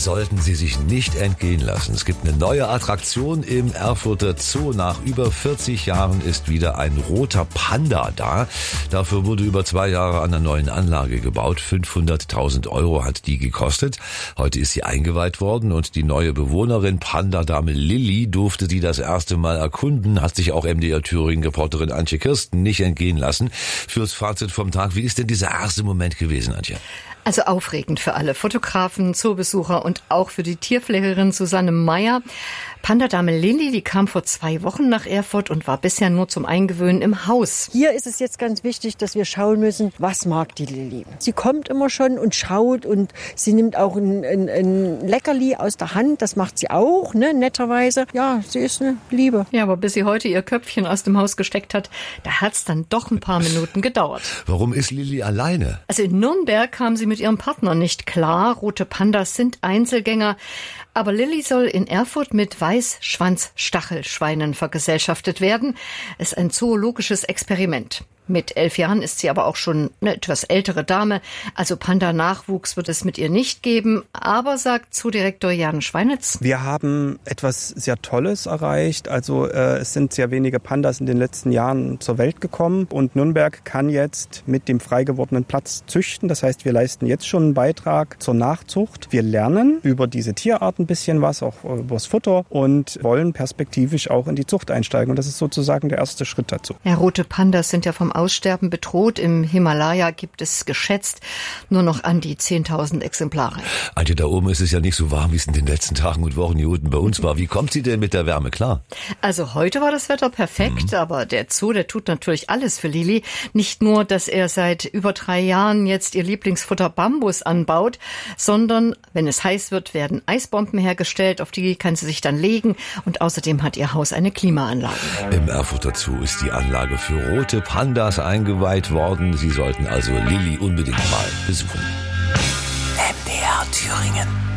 sollten Sie sich nicht entgehen lassen. Es gibt eine neue Attraktion im Erfurter Zoo. Nach über 40 Jahren ist wieder ein roter Panda da. Dafür wurde über 2 Jahre an einer neuen Anlage gebaut. 500.000 € hat die gekostet. Heute ist sie eingeweiht worden und die neue Bewohnerin, Panda-Dame Lilly, durfte sie das erste Mal erkunden. Hat sich auch MDR Thüringen-Reporterin Antje Kirsten nicht entgehen lassen. Fürs Fazit vom Tag, wie ist denn dieser erste Moment gewesen, Antje? Also aufregend für alle Fotografen, Zoobesucher und auch für die Tierpflegerin Susanne Meyer. Panda-Dame Lilly, die kam vor 2 Wochen nach Erfurt und war bisher nur zum Eingewöhnen im Haus. Hier ist es jetzt ganz wichtig, dass wir schauen müssen, was mag die Lilly. Sie kommt immer schon und schaut und sie nimmt auch ein Leckerli aus der Hand. Das macht sie auch, ne, netterweise. Ja, sie ist eine Liebe. Ja, aber bis sie heute ihr Köpfchen aus dem Haus gesteckt hat, da hat's dann doch ein paar Minuten gedauert. Warum ist Lilly alleine? Also in Nürnberg kam sie mit ihrem Partner nicht klar. Rote Pandas sind Einzelgänger. Aber Lilly soll in Erfurt mit Weißschwanz-Stachelschweinen vergesellschaftet werden. Es ist ein zoologisches Experiment. Mit 11 Jahren ist sie aber auch schon eine etwas ältere Dame. Also Panda-Nachwuchs wird es mit ihr nicht geben. Aber, sagt Zoodirektor Jan Schweinitz: Wir haben etwas sehr Tolles erreicht. Also es sind sehr wenige Pandas in den letzten Jahren zur Welt gekommen. Und Nürnberg kann jetzt mit dem frei gewordenen Platz züchten. Das heißt, wir leisten jetzt schon einen Beitrag zur Nachzucht. Wir lernen über diese Tierart ein bisschen was, auch über das Futter, und wollen perspektivisch auch in die Zucht einsteigen. Und das ist sozusagen der erste Schritt dazu. Ja, rote Pandas sind ja vom Aussterben bedroht. Im Himalaya gibt es geschätzt nur noch an die 10.000 Exemplare. Antje, da oben ist es ja nicht so warm, wie es in den letzten Tagen und Wochen hier unten bei uns war. Wie kommt sie denn mit der Wärme klar? Also heute war das Wetter perfekt, aber der Zoo, der tut natürlich alles für Lilly. Nicht nur, dass er seit über 3 Jahren jetzt ihr Lieblingsfutter Bambus anbaut, sondern wenn es heiß wird, werden Eisbomben hergestellt, auf die kann sie sich dann legen, und außerdem hat ihr Haus eine Klimaanlage. Im Erfurter Zoo ist die Anlage für rote Pandas eingeweiht worden. Sie sollten also Lilly unbedingt mal besuchen. MDR Thüringen.